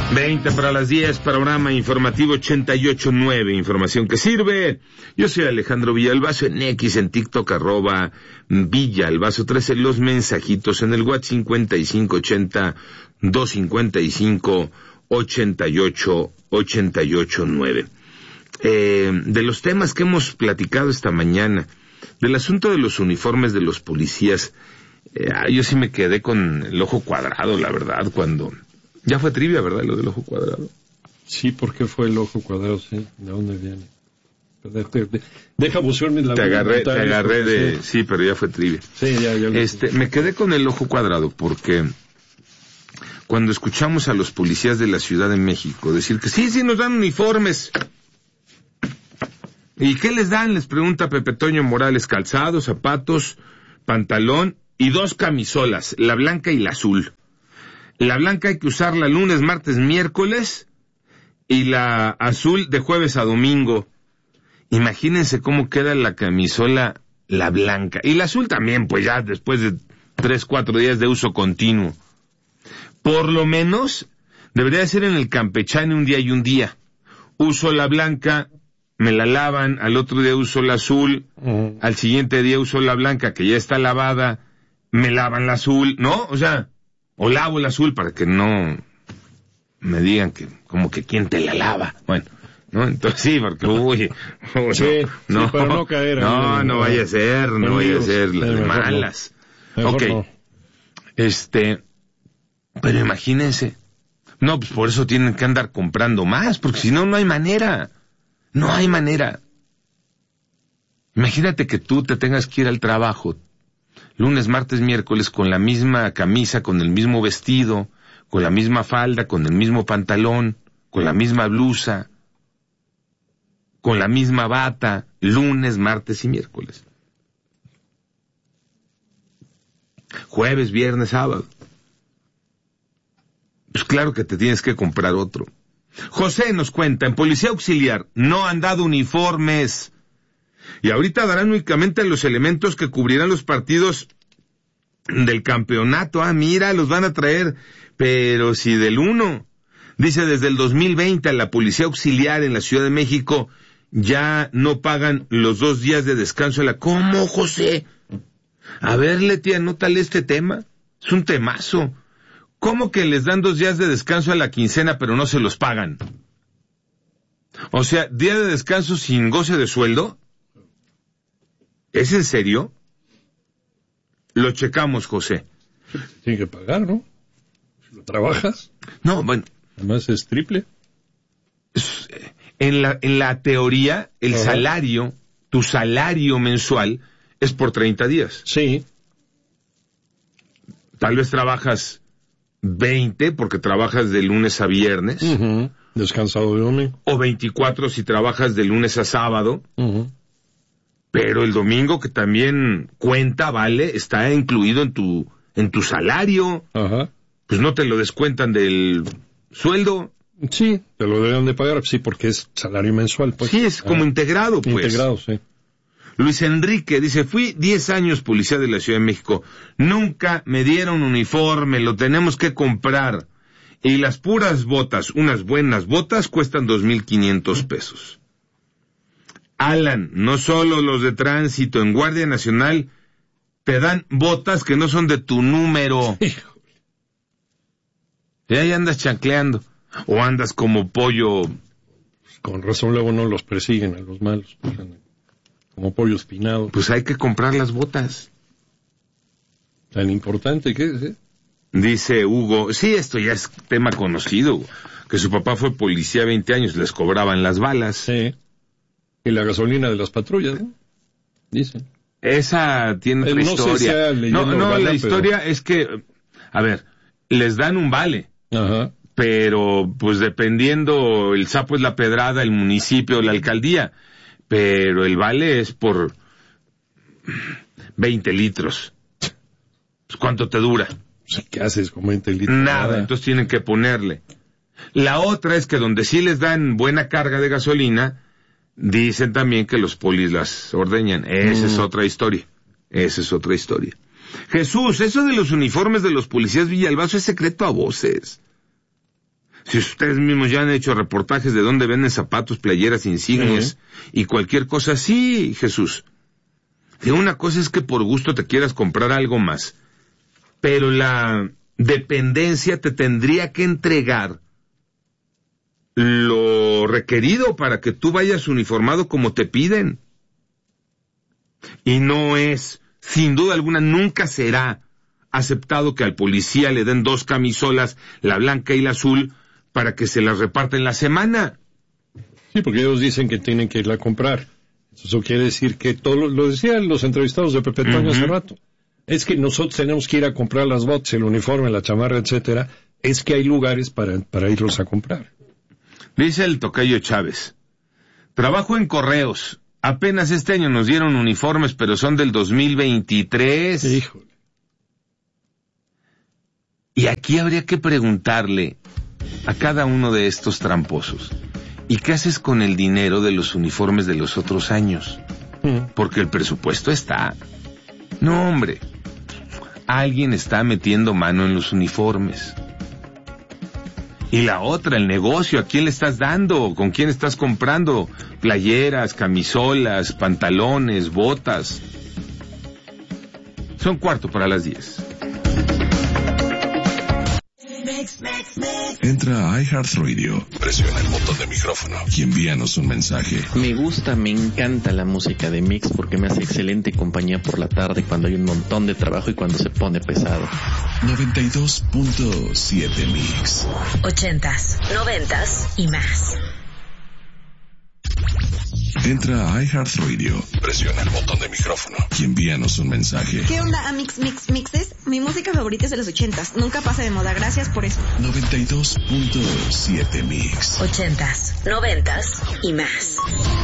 20 para las 10, panorama informativo 88.9, información que sirve. Yo soy Alejandro Villalbazo, en X, en TikTok, @Villalbazo13, los mensajitos en el WhatsApp 5580-255-88-889. De los temas que hemos platicado esta mañana, del asunto de los uniformes de los policías, yo sí me quedé con el ojo cuadrado, la verdad, cuando... Ya fue trivia, ¿verdad? Lo del ojo cuadrado. Sí, ¿por qué fue el ojo cuadrado? Sí, ¿de dónde viene? Deja buscarme la... Te agarré de... Sí, pero ya fue trivia. Sí, ya me quedé con el ojo cuadrado porque cuando escuchamos a los policías de la Ciudad de México decir que sí nos dan uniformes. ¿Y qué les dan? Les pregunta Pepe Toño Morales: calzados, zapatos, pantalón y 2 camisolas, la blanca y la azul. La blanca hay que usarla lunes, martes, miércoles, y la azul de jueves a domingo. Imagínense cómo queda la camisola, la blanca. Y la azul también, pues ya después de 3-4 días de uso continuo. Por lo menos, debería ser en el campechano un día y un día. Uso la blanca, me la lavan, al otro día uso la azul, al siguiente día uso la blanca, que ya está lavada, me lavan la azul, ¿no? O sea... O lavo el azul para que no me digan que, como que quién te la lava. Bueno, ¿no? Entonces sí, porque, no, para no caer. No vaya a ser, las de malas. Ok. No. Pero imagínense. No, pues por eso tienen que andar comprando más, porque si no, no hay manera. No hay manera. Imagínate que tú te tengas que ir al trabajo lunes, martes, miércoles, con la misma camisa, con el mismo vestido, con la misma falda, con el mismo pantalón, con la misma blusa, con la misma bata, lunes, martes y miércoles. Jueves, viernes, sábado. Pues claro que te tienes que comprar otro. José nos cuenta, en Policía Auxiliar no han dado uniformes. Y ahorita darán únicamente los elementos que cubrirán los partidos del campeonato. Mira, los van a traer, pero si del 1. Dice, desde el 2020 la Policía Auxiliar en la Ciudad de México ya no pagan los 2 días de descanso. ¿Cómo, José? A ver, Leti, anótale este tema. Es un temazo. ¿Cómo que les dan 2 días de descanso a la quincena pero no se los pagan? O sea, día de descanso sin goce de sueldo. ¿Es en serio? Lo checamos, José. Tiene que pagar, ¿no? Si lo trabajas. No, bueno. Además es triple. En la teoría, el salario, tu salario mensual, es por 30 días. Sí. Tal vez trabajas 20 porque trabajas de lunes a viernes. Descansado de domingo. O 24 si trabajas de lunes a sábado. Pero el domingo, que también cuenta, vale, está incluido en tu salario. Pues no te lo descuentan del sueldo. Sí, te lo deben de pagar, sí, porque es salario mensual, pues. Sí, es como integrado, pues. Integrado, sí. Luis Enrique dice, fui 10 años policía de la Ciudad de México. Nunca me dieron uniforme, lo tenemos que comprar. Y las puras botas, unas buenas botas, cuestan 2,500 pesos. Alan, no solo los de tránsito, en Guardia Nacional te dan botas que no son de tu número. Y ahí andas chancleando. O andas como pollo. Con razón luego no los persiguen a los malos. Como pollo espinado. Pues hay que comprar las botas. Tan importante que es, ¿eh? Dice Hugo, sí, esto ya es tema conocido, que su papá fue policía 20 años, les cobraban las balas. Sí. Y la gasolina de las patrullas, ¿no? Dicen. Esa tiene otra historia. La historia es que, a ver, les dan un vale. Pero, pues dependiendo, el sapo es la pedrada, el municipio, la alcaldía. Pero el vale es por 20 litros. Pues, ¿cuánto te dura? ¿Qué haces con 20 litros? Nada, entonces tienen que ponerle. La otra es que donde sí les dan buena carga de gasolina, dicen también que los polis las ordeñan. Esa es otra historia. Jesús, eso de los uniformes de los policías Villalbazo es secreto a voces. Si ustedes mismos ya han hecho reportajes de dónde venden zapatos, playeras, insignias y cualquier cosa así, Jesús. Que una cosa es que por gusto te quieras comprar algo más, pero la dependencia te tendría que entregar lo requerido para que tú vayas uniformado como te piden. Y no es, sin duda alguna, nunca será aceptado que al policía le den 2 camisolas, la blanca y la azul, para que se las reparta en la semana. Sí, porque ellos dicen que tienen que irla a comprar. Eso quiere decir que todo, lo decían los entrevistados de Pepe Toño hace rato, es que nosotros tenemos que ir a comprar las botas, el uniforme, la chamarra, etcétera. Es que hay lugares para irlos a comprar. Dice el tocayo Chávez, trabajo en correos. Apenas este año nos dieron uniformes, pero son del 2023. Híjole. Y aquí habría que preguntarle a cada uno de estos tramposos, ¿y qué haces con el dinero de los uniformes de los otros años? Porque el presupuesto está. No, hombre. Alguien está metiendo mano en los uniformes. Y la otra, el negocio, ¿a quién le estás dando? ¿Con quién estás comprando? Playeras, camisolas, pantalones, botas. Son 9:45. Entra a iHeartRadio, presiona el botón de micrófono y envíanos un mensaje. Me encanta la música de Mix porque me hace excelente compañía por la tarde cuando hay un montón de trabajo y cuando se pone pesado. 92.7 Mix. 80s, 90s y más. Entra a iHeartRadio, presiona el botón de micrófono y envíanos un mensaje. ¿Qué onda, Mixes? Mi música favorita es de los 80s. Nunca pasa de moda. Gracias por eso. 92.7 Mix. 80s, 90s y más.